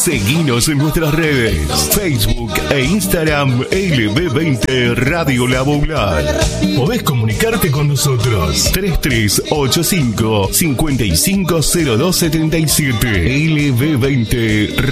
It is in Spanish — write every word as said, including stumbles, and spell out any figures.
Seguinos en nuestras redes, Facebook e Instagram L B veinte Radio La Boulal. Podés comunicarte con nosotros. tres tres ocho cinco, cinco cinco cero dos siete siete L B veinte